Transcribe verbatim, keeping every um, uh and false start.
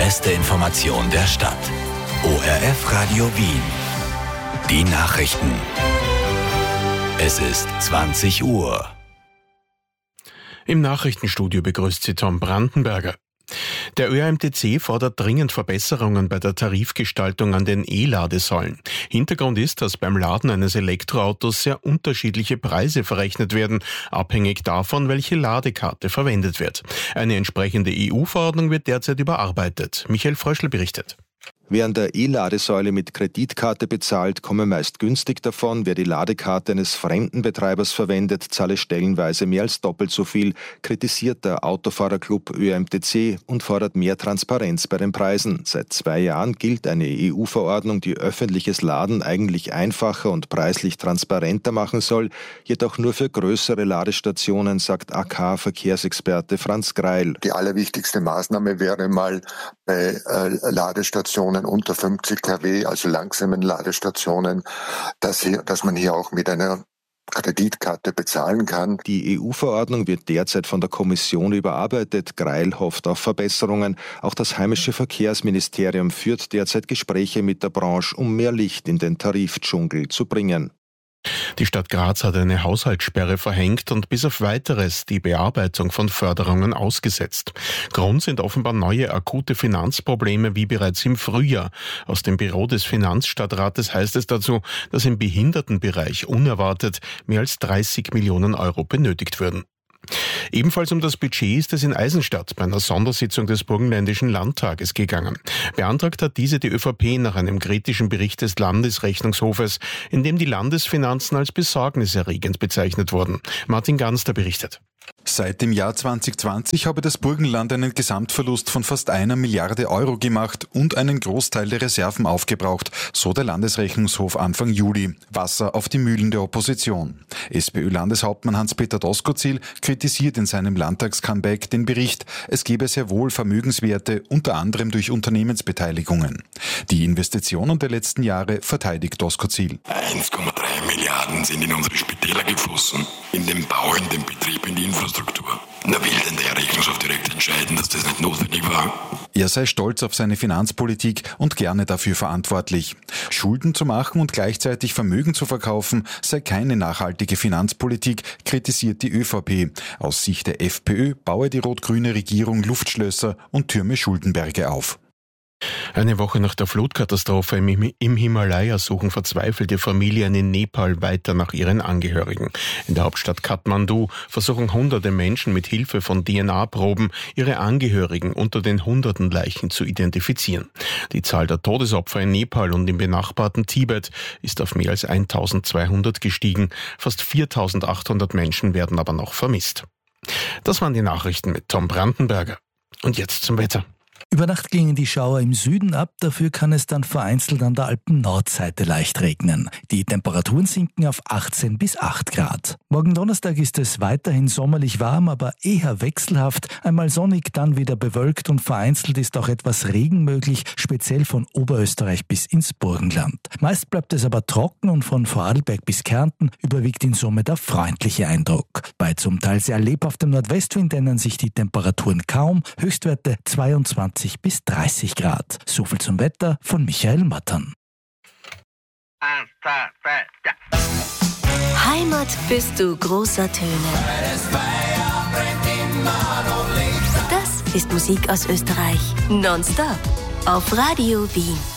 beste Information der Stadt. O R F Radio Wien. Die Nachrichten. Es ist zwanzig Uhr. Im Nachrichtenstudio begrüßt Sie Tom Brandenberger. Der Ö M T C fordert dringend Verbesserungen bei der Tarifgestaltung an den E-Ladesäulen. Hintergrund ist, dass beim Laden eines Elektroautos sehr unterschiedliche Preise verrechnet werden, abhängig davon, welche Ladekarte verwendet wird. Eine entsprechende E U-Verordnung wird derzeit überarbeitet. Michael Fröschl berichtet. Wer an der E-Ladesäule mit Kreditkarte bezahlt, komme meist günstig davon. Wer die Ladekarte eines fremden Betreibers verwendet, zahle stellenweise mehr als doppelt so viel, kritisiert der Autofahrerclub Ö M T C und fordert mehr Transparenz bei den Preisen. Seit zwei Jahren gilt eine E U-Verordnung, die öffentliches Laden eigentlich einfacher und preislich transparenter machen soll, jedoch nur für größere Ladestationen, sagt A K-Verkehrsexperte Franz Greil. Die allerwichtigste Maßnahme wäre mal bei äh, Ladestationen unter fünfzig Kilowatt, also langsamen Ladestationen, dass, hier, dass man hier auch mit einer Kreditkarte bezahlen kann. Die E U-Verordnung wird derzeit von der Kommission überarbeitet. Greil hofft auf Verbesserungen. Auch das heimische Verkehrsministerium führt derzeit Gespräche mit der Branche, um mehr Licht in den Tarifdschungel zu bringen. Die Stadt Graz hat eine Haushaltssperre verhängt und bis auf Weiteres die Bearbeitung von Förderungen ausgesetzt. Grund sind offenbar neue akute Finanzprobleme wie bereits im Frühjahr. Aus dem Büro des Finanzstadtrates heißt es dazu, dass im Behindertenbereich unerwartet mehr als dreißig Millionen Euro benötigt würden. Ebenfalls um das Budget ist es in Eisenstadt bei einer Sondersitzung des Burgenländischen Landtages gegangen. Beantragt hat diese die ÖVP nach einem kritischen Bericht des Landesrechnungshofes, in dem die Landesfinanzen als besorgniserregend bezeichnet wurden. Martin Ganster berichtet. Seit dem Jahr zwanzig zwanzig habe das Burgenland einen Gesamtverlust von fast einer Milliarde Euro gemacht und einen Großteil der Reserven aufgebraucht, so der Landesrechnungshof Anfang Juli. Wasser auf die Mühlen der Opposition. SPÖ-Landeshauptmann Hans-Peter Doskozil kritisiert in seinem Landtags-Comeback den Bericht, es gebe sehr wohl Vermögenswerte, unter anderem durch Unternehmensbeteiligungen. Die Investitionen der letzten Jahre verteidigt Doskozil. eins Komma drei Milliarden sind in unsere Spitäler geflossen, in den Bau, in den Betrieb, in die Infrastruktur. Da will denn der Rechnungshof direkt entscheiden, dass das nicht notwendig war. Er sei stolz auf seine Finanzpolitik und gerne dafür verantwortlich. Schulden zu machen und gleichzeitig Vermögen zu verkaufen, sei keine nachhaltige Finanzpolitik, kritisiert die ÖVP. Aus Sicht der FPÖ baue die rot-grüne Regierung Luftschlösser und türme Schuldenberge auf. Eine Woche nach der Flutkatastrophe im, im Himalaya suchen verzweifelte Familien in Nepal weiter nach ihren Angehörigen. In der Hauptstadt Kathmandu versuchen hunderte Menschen mit Hilfe von D N A-Proben ihre Angehörigen unter den hunderten Leichen zu identifizieren. Die Zahl der Todesopfer in Nepal und im benachbarten Tibet ist auf mehr als eintausendzweihundert gestiegen. Fast viertausendachthundert Menschen werden aber noch vermisst. Das waren die Nachrichten mit Tom Brandenberger. Und jetzt zum Wetter. Über Nacht gingen die Schauer im Süden ab, dafür kann es dann vereinzelt an der Alpen-Nordseite leicht regnen. Die Temperaturen sinken auf achtzehn bis acht Grad. Morgen Donnerstag ist es weiterhin sommerlich warm, aber eher wechselhaft. Einmal sonnig, dann wieder bewölkt und vereinzelt ist auch etwas Regen möglich, speziell von Oberösterreich bis ins Burgenland. Meist bleibt es aber trocken und von Vorarlberg bis Kärnten überwiegt in Summe der freundliche Eindruck. Bei zum Teil sehr lebhaftem Nordwestwind ändern sich die Temperaturen kaum, Höchstwerte zweiundzwanzig bis dreißig Grad. So viel zum Wetter von Michael Mattern. Heimat bist du großer Töne. Das ist Musik aus Österreich. Nonstop auf Radio Wien.